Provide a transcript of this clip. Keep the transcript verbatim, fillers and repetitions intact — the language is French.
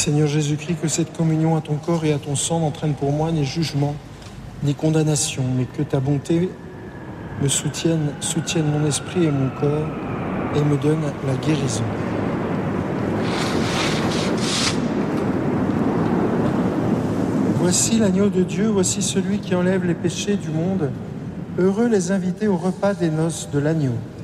Seigneur Jésus-Christ, que cette communion à ton corps et à ton sang n'entraîne pour moi ni jugement, ni condamnation, mais que ta bonté me soutienne, soutienne mon esprit et mon corps et me donne la guérison. Voici l'agneau de Dieu, voici celui qui enlève les péchés du monde. Heureux les invités au repas des noces de l'agneau.